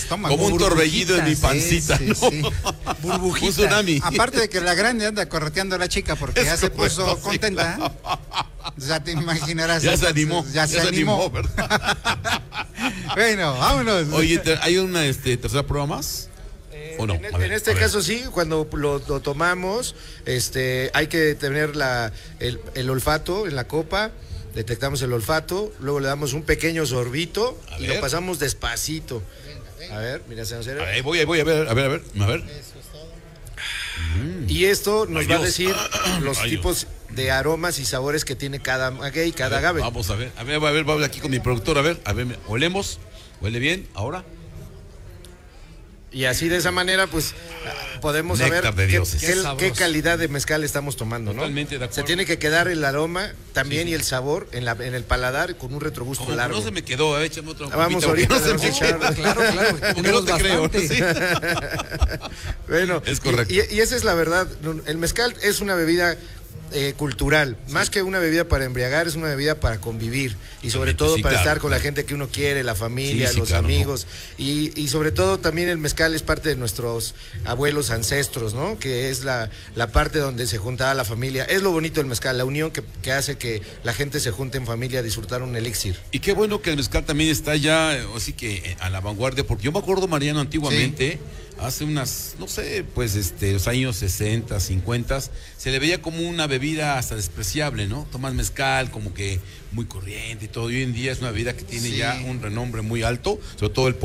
estómago. Como un torbellino en mi pancita, ¿no? Sí. Burbujita. Un tsunami. Aparte de que la grande anda correteando a la chica porque ya se puso correcto, contenta. sí, claro. Ya te imaginarás. Ya se animó. Ya se animó. ¿Verdad? Bueno, vámonos. Oye, ¿hay una tercera prueba más? ¿O no? En este caso sí, cuando lo tomamos, hay que tener el olfato en la copa, detectamos el olfato, luego le damos un pequeño sorbito y lo pasamos despacito. A ver, mira, señor. Voy, a ver. Y esto nos va a Dios. decir los tipos de aromas y sabores que tiene cada maguey, cada agave. Vamos a ver, vamos aquí con mi productor, a ver, olemos, huele bien, ahora. Y así de esa manera, pues, podemos Néctar saber de dioses. qué calidad de mezcal estamos tomando, ¿no? Totalmente de acuerdo. Se tiene que quedar el aroma también y el sabor en el paladar con un retrogusto Como largo. no se me quedó, échame otro. Vamos poquito, ahorita, porque no se me vamos a quedó. Claro, Porque no te creo. Sí. Bueno, Es correcto. Y esa es la verdad. El mezcal es una bebida cultural, más que una bebida para embriagar, es una bebida para convivir y sobre todo Sí, para claro, estar con la gente que uno quiere, la familia, Sí, los claro, amigos, y sobre todo también el mezcal es parte de nuestros abuelos ancestros, ¿no? Que es la parte donde se juntaba la familia. Es lo bonito del mezcal, la unión que hace que la gente se junte en familia a disfrutar un elixir. Y qué bueno que el mezcal también está ya, así que a la vanguardia, porque yo me acuerdo, Mariano, antiguamente, hace unas, no sé, pues los años 60, 50, se le veía como una bebida hasta despreciable, ¿no? Tomas mezcal como que muy corriente y todo, y hoy en día es una bebida que tiene ya un renombre muy alto, sobre todo el